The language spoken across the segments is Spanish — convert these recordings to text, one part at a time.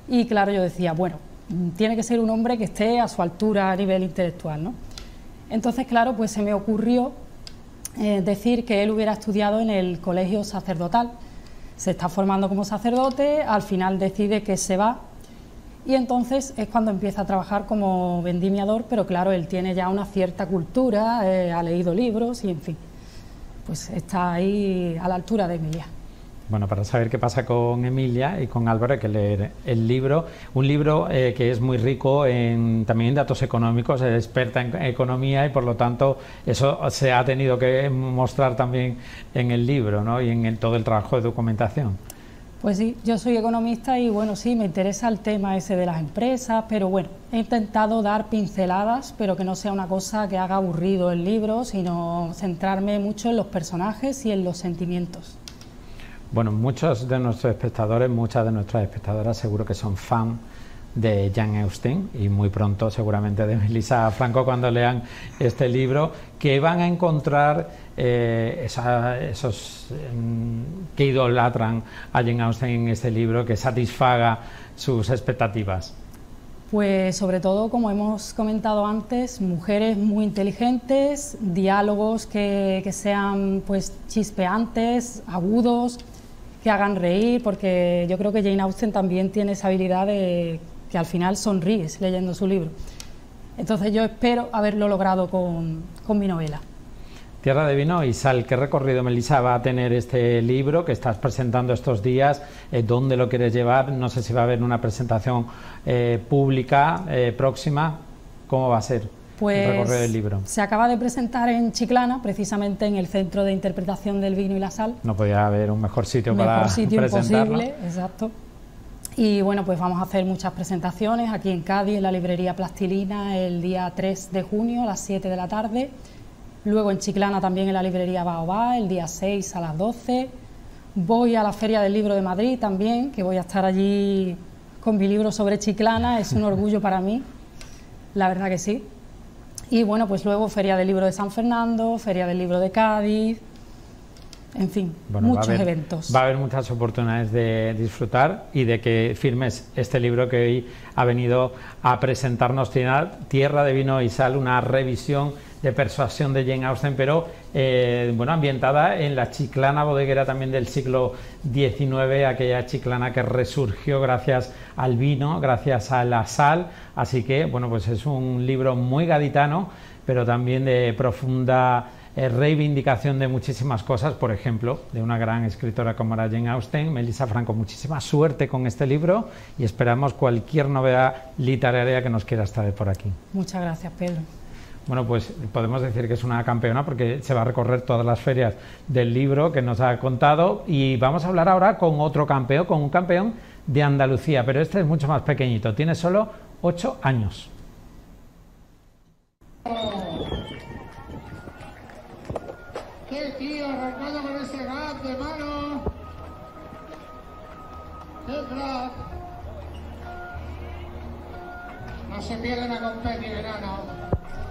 Y claro, yo decía, bueno, tiene que ser un hombre que esté a su altura a nivel intelectual, ¿no? Entonces, claro, pues se me ocurrió decir que él hubiera estudiado en el colegio sacerdotal. Se está formando como sacerdote, al final decide que se va y entonces es cuando empieza a trabajar como vendimiador, pero claro, él tiene ya una cierta cultura, ha leído libros y en fin, pues está ahí a la altura de Emilia. Bueno, para saber qué pasa con Emilia y con Álvaro hay que leer el libro, un libro que es muy rico también en datos económicos, es experta en economía y por lo tanto eso se ha tenido que mostrar también en el libro, ¿no? Y en todo el trabajo de documentación. Pues sí, yo soy economista y bueno, sí, me interesa el tema ese de las empresas, pero bueno, he intentado dar pinceladas, pero que no sea una cosa que haga aburrido el libro, sino centrarme mucho en los personajes y en los sentimientos. Bueno, muchos de nuestros espectadores, muchas de nuestras espectadoras seguro que son fan de Jane Austen y muy pronto seguramente de Melissa Franco cuando lean este libro, que van a encontrar esos que idolatran a Jane Austen en este libro, que satisfaga sus expectativas. Pues sobre todo, como hemos comentado antes, mujeres muy inteligentes, diálogos que sean pues chispeantes, agudos, que hagan reír, porque yo creo que Jane Austen también tiene esa habilidad de que al final sonríes leyendo su libro. Entonces yo espero haberlo logrado con mi novela. Tierra de vino y sal, ¿qué recorrido, Melissa, va a tener este libro que estás presentando estos días? ¿Dónde lo quieres llevar? No sé si va a haber una presentación pública próxima. ¿Cómo va a ser el recorrido del libro? Se acaba de presentar en Chiclana, precisamente en el Centro de Interpretación del Vino y la Sal. No podía haber un mejor sitio para presentarlo. Imposible, exacto. Y bueno, pues vamos a hacer muchas presentaciones aquí en Cádiz, en la librería Plastilina, el día 3 de junio a las 7 de la tarde. Luego en Chiclana también en la librería Baobá, el día 6 a las 12. Voy a la Feria del Libro de Madrid también, que voy a estar allí con mi libro sobre Chiclana, es un orgullo para mí, la verdad que sí. Y bueno, pues luego Feria del Libro de San Fernando, Feria del Libro de Cádiz, en fin, bueno, muchos eventos. Va a haber muchas oportunidades de disfrutar y de que firmes este libro que hoy ha venido a presentarnos, Tierra de vino y sal, una revisión de Persuasión de Jane Austen, pero bueno, ambientada en la Chiclana bodeguera también del siglo XIX, aquella Chiclana que resurgió gracias al vino, gracias a la sal. Así que bueno, pues es un libro muy gaditano, pero también de profunda reivindicación de muchísimas cosas, por ejemplo, de una gran escritora como era Jane Austen. Melissa Franco, muchísima suerte con este libro y esperamos cualquier novedad literaria que nos quieras traer por aquí. Muchas gracias, Pedro. Bueno, pues podemos decir que es una campeona porque se va a recorrer todas las ferias del libro que nos ha contado, y vamos a hablar ahora con otro campeón, con un campeón de Andalucía, pero este es mucho más pequeñito, tiene solo 8 años. ¡Qué tío, arrancado con ese gas de mano! ¡Qué crack! No se pierde una competencia, verano.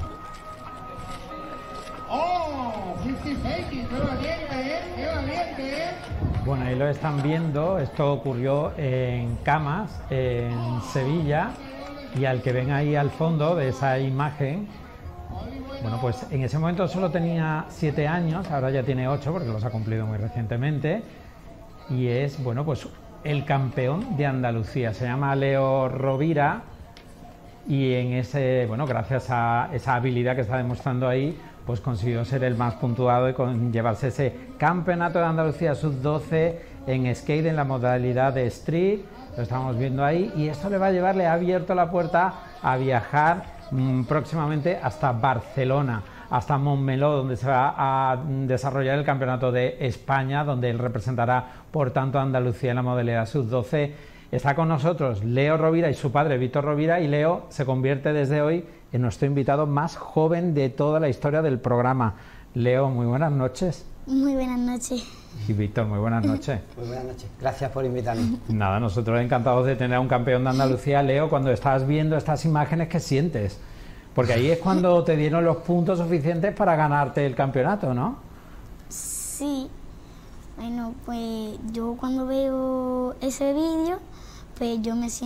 ¡Oh! 50-50, ¡qué valiente, ¡qué valiente, Bueno, ahí lo están viendo, esto ocurrió en Camas, en Sevilla, y al que ven ahí al fondo de esa imagen, bueno, pues en ese momento solo tenía 7 años, ahora ya tiene 8 porque los ha cumplido muy recientemente, y es, bueno, pues el campeón de Andalucía, se llama Leo Rovira, y en ese, bueno, gracias a esa habilidad que está demostrando ahí, pues consiguió ser el más puntuado y llevarse ese campeonato de Andalucía sub-12 en skate en la modalidad de street. Lo estamos viendo ahí, y esto le va a llevar, le ha abierto la puerta a viajar próximamente hasta Barcelona, hasta Montmeló, donde se va a desarrollar el campeonato de España, donde él representará por tanto a Andalucía en la modalidad sub-12. Está con nosotros Leo Rovira y su padre Víctor Rovira, y Leo se convierte desde hoy en nuestro invitado más joven de toda la historia del programa. Leo, muy buenas noches. Muy buenas noches. Y Víctor, muy buenas noches. Muy buenas noches, gracias por invitarme. Nada, nosotros encantados de tener a un campeón de Andalucía. Leo, cuando estás viendo estas imágenes, ¿qué sientes? Porque ahí es cuando te dieron los puntos suficientes para ganarte el campeonato, ¿no? Sí. Bueno, pues yo cuando veo ese vídeo, pues yo me siento